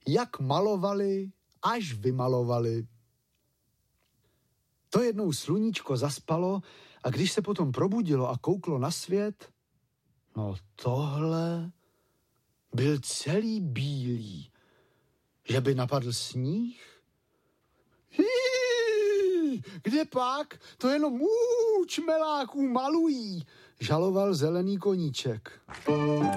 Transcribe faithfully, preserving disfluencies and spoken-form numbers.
jak malovali, až vymalovali. To jednou sluníčko zaspalo a když se potom probudilo a kouklo na svět, no tohle byl celý bílý. Že by napadl sníh? Hý, kde pak? To jenom můč meláků malují, žaloval zelený koníček.